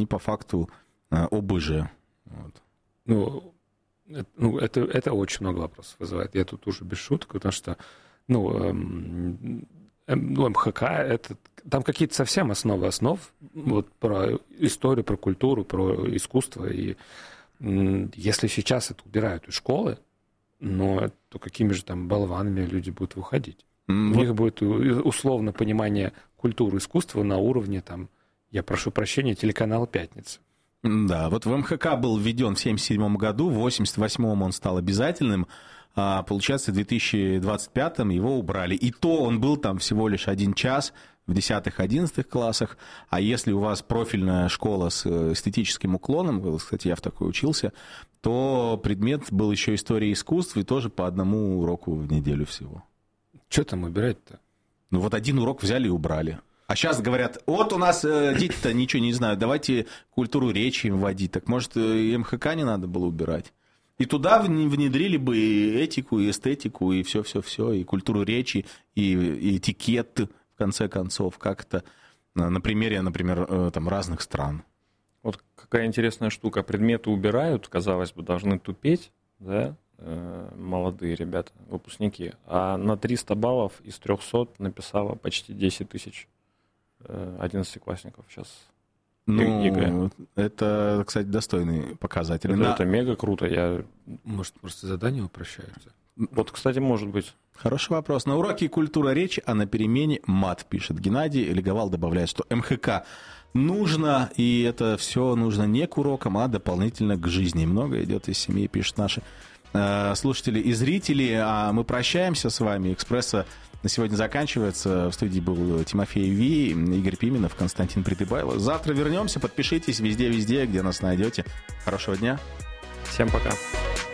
по факту ОБЖ. Вот. Это очень много вопросов вызывает. Я тут уже без шуток, потому что МХК, там какие-то совсем основы основ вот, про историю, про культуру, про искусство. И если сейчас это убирают из школы, то какими же там болванами люди будут выходить? У них будет условно понимание культуры искусства на уровне, там, я прошу прощения, телеканала «Пятница». Да, вот в МХК был введен в 1977 году, в 1988 он стал обязательным, а получается в 2025 его убрали. И то он был там всего лишь 1 час в 10-11 классах, а если у вас профильная школа с эстетическим уклоном, кстати, я в такой учился, то предмет был еще история искусств и тоже по 1 уроку в неделю всего. Что там убирать-то? Ну вот 1 урок взяли и убрали. А сейчас говорят, вот у нас дети-то ничего не знают, давайте культуру речи им вводить. Так может, и МХК не надо было убирать? И туда внедрили бы и этику, и эстетику, и все-все-все, и культуру речи, и этикет, в конце концов, как-то на примере, например, там, разных стран. Вот какая интересная штука. Предметы убирают, казалось бы, должны тупеть, да, молодые ребята, выпускники. А на 300 баллов из 300 написало почти 10 тысяч 11-классников сейчас. Ну, это, кстати, достойный показатель. Это мега круто. Может, просто задания упрощаются? Вот, кстати, может быть. Хороший вопрос. На уроке культура речи, а на перемене мат, пишет Геннадий. Леговал добавляет, что МХК нужно, и это все нужно не к урокам, а дополнительно к жизни. Много идет из семьи, пишут наши слушатели и зрители. А мы прощаемся с вами. «Экспресса» на сегодня заканчивается. В студии был Тимофей Ви, Игорь Пименов, Константин Притыбайло. Завтра вернемся. Подпишитесь везде, где нас найдете. Хорошего дня. Всем пока.